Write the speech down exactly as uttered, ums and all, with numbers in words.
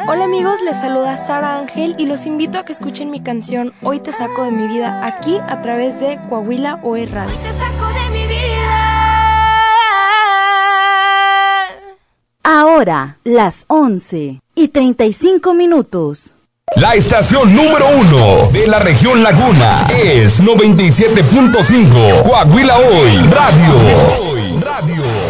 Hola amigos, les saluda Sara Ángel y los invito a que escuchen mi canción Hoy te saco de mi vida aquí a través de Coahuila O E Radio. Hoy te saco de mi vida. Ahora, las once y treinta y cinco minutos. La estación número uno de la región Laguna es noventa y siete punto cinco Coahuila Hoy Radio. Hoy Radio.